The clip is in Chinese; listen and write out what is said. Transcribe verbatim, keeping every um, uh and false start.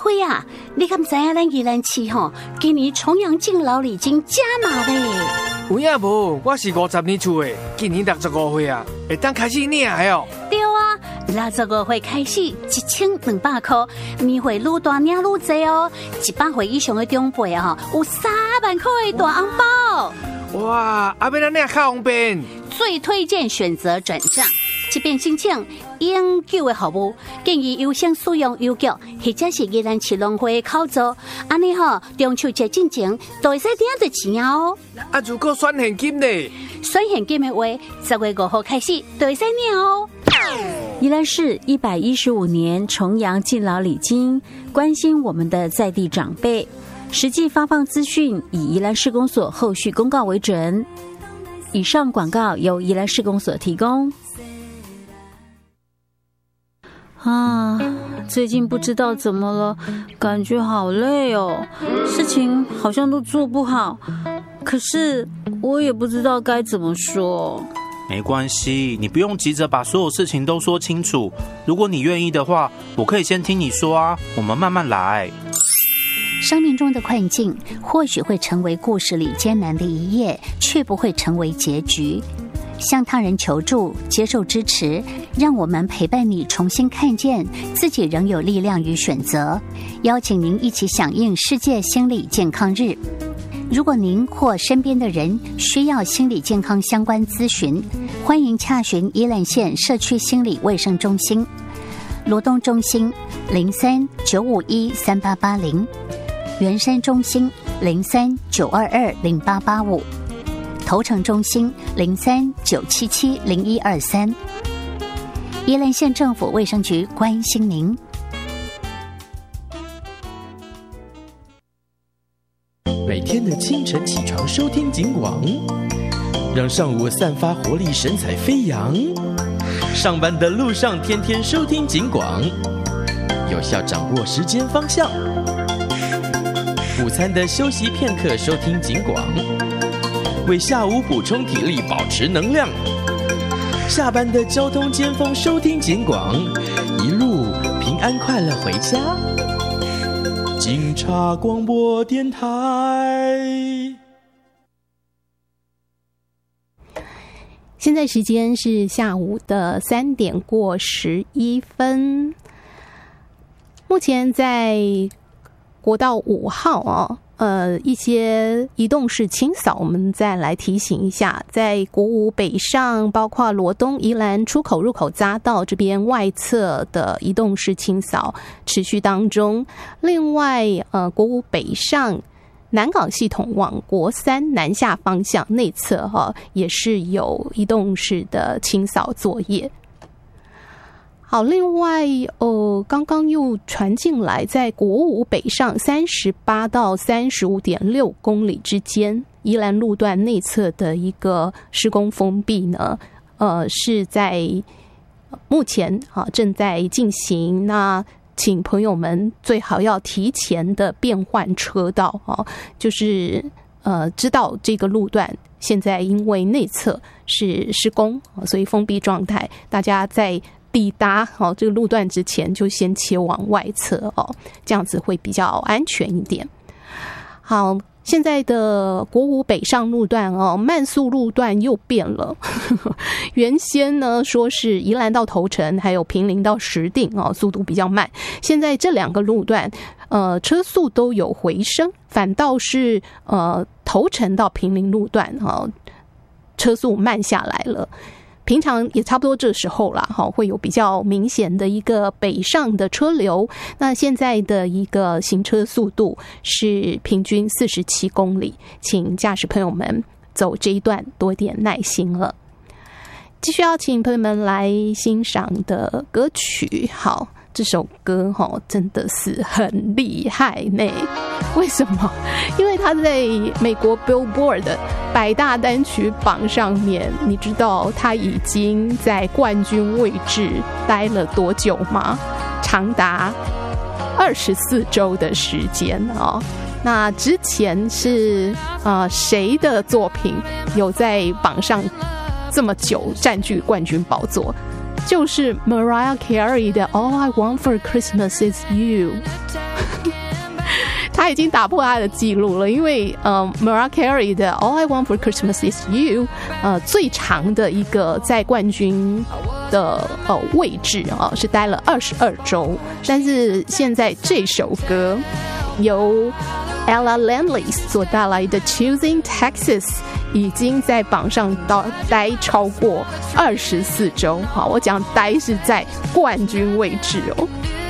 辉啊，你敢知影咱宜兰市吼，今年重阳敬老礼金加码嘞？ 有影无？我是五十年厝的，今年六十五岁啊，会当开始领的哦。 对啊，六十五岁开始一千两百块，年岁愈大领愈多哦。一百岁以上的长辈啊，有三万块的大红包。 哇，啊，要咱领较方便。 最推荐选择转账。即便申请永久的服务，建议优先使用邮局或者是宜兰市农会的口座，安尼吼中秋节进前都会使领到钱哦。 啊，如果选现金呢？ 选现金的话，十月五号开始都会使领哦。 宜兰市一百一十五年重阳敬老礼金，关心我们的在地长辈，实际发放资讯以宜兰市公所后续公告为准。以上广告由宜兰市公所提供。啊，最近不知道怎么了，感觉好累哦，事情好像都做不好，可是我也不知道该怎么说。 没关系，你不用急着把所有事情都说清楚，如果你愿意的话，我可以先听你说啊，我们慢慢来。 生命中的困境或许会成为故事里艰难的一页，却不会成为结局。向他人求助，接受支持，让我们陪伴你重新看见自己仍有力量与选择。邀请您一起响应世界心理健康日。如果您或身边的人需要心理健康相关咨询，欢迎洽询宜兰县社区心理卫生中心、罗东中心零三九五一三八八零、圆山中心零三九二二零八八五。头城中心零三九七七零一二三，宜兰县政府卫生局关心您。 每天的清晨起床收听警广，让上午散发活力，神采飞扬。上班的路上天天收听警广，有效掌握时间方向。午餐的休息片刻收听警广，为下午补充体力，保持能量。下班的交通尖峰收听警广，一路平安快乐回家。警察广播电台。 现在时间是下午的三点过十一分。目前在国道五号哦。呃，一些移动式清扫，我们再来提醒一下，在国五北上，包括罗东、宜兰出口入口匝道这边外侧的移动式清扫持续当中。另外，呃，国五北上南港系统往国三南下方向内侧哈、哦，也是有移动式的清扫作业。好，另外，呃，刚刚又传进来，在国五北上三十八到三十五点六公里之间，宜兰路段内侧的一个施工封闭呢，呃，是在目前啊正在进行。那请朋友们最好要提前的变换车道啊，就是呃知道这个路段现在因为内侧是施工，所以封闭状态，大家在抵达哦这个路段之前就先切往外侧哦，这样子会比较安全一点。好，现在的国五北上路段哦，慢速路段又变了。原先呢说是宜兰到头城，还有坪林到石碇哦，速度比较慢。现在这两个路段，呃，车速都有回升，反倒是呃头城到坪林路段哦，车速慢下来了。平常也差不多这时候啦，会有比较明显的一个北上的车流。那现在的一个行车速度是平均四十七公里，请驾驶朋友们走这一段多点耐心了。继续要请朋友们来欣赏的歌曲，好，这首歌齁真的是很厉害呢。为什么？因为它在美国 Billboard 百大单曲榜上面，你知道它已经在冠军位置待了多久吗？长达二十四周的时间哦。那之前是呃谁的作品有在榜上这么久占据冠军宝座？ 就是 Mariah Carey 的 All I Want for Christmas Is You。 他已经打破他的记录了，因为呃 Mariah Carey 的 All I Want for Christmas Is You 呃最长的一个在冠军的呃位置啊、呃、是待了二十二周，但是现在这首歌由 Ella Landley 所带来的 Choosing Texas 已经在榜上待超过二十四周。好，我讲待是在冠军位置哦。